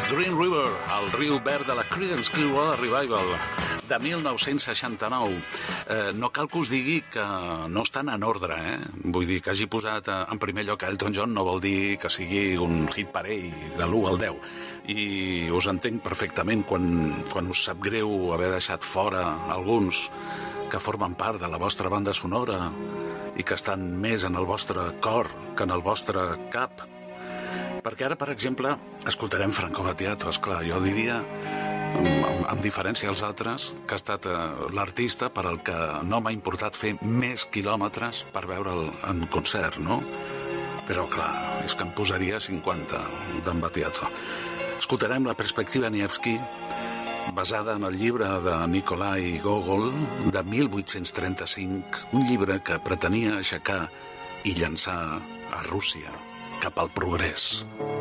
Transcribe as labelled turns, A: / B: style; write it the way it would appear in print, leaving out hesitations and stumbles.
A: Green River, el riu verd de la Creedence Clearwater Revival, de 1969. No cal que us digui que no estan en ordre, Vull dir, que hagi posat en primer lloc Elton John no vol dir que sigui un hit parell de l'1 al 10. I us entenc perfectament quan us sap greu haver deixat fora alguns que formen part de la vostra banda sonora i que estan més en el vostre cor que en el vostre cap. Perquè ara, per exemple, escoltarem Franco Battiato. Esclar, jo diria, amb diferència als altres, que ha estat l'artista per al que no m'ha importat fer més quilòmetres per veure'l en concert, no? Però, clar, és que em posaria 50 d'en Battiato. Escoltarem la perspectiva Nevsky, basada en el llibre de Nikolai Gogol de 1835, un llibre que pretenia aixecar i llançar a Rússia cap al progrés.